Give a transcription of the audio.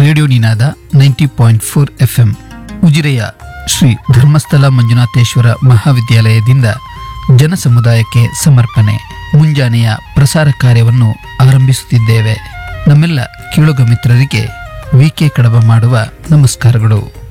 Radio ನಿನಾದ 90.4 FM. ಉಜಿರೆಯ Shri Dharmasthala Manjunatheshwara ಮಹಾವಿದ್ಯಾಲಯದಿಂದ ಜನಸಮುದಾಯಕ್ಕೆ ಸಮರ್ಪಣೆ ಮುಂಜಾನೆಯ ಪ್ರಸಾರ ಕಾರ್ಯವನ್ನು ಆರಂಭಿಸುತ್ತಿದ್ದೇವೆ. ನಮ್ಮೆಲ್ಲ ಕೇಳುಗ ಮಿತ್ರರಿಗೆ ವಿಕೆ ಕಡಬ ಮಾಡುವ ನಮಸ್ಕಾರಗಳು.